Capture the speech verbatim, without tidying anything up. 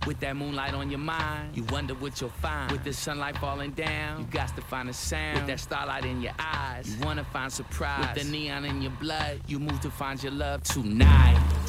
With that moonlight on your mind, you wonder what you'll find. With the sunlight falling down, you got to find a sound. With that starlight in your eyes, you wanna find surprise. With the neon in your blood, you move to find your love tonight.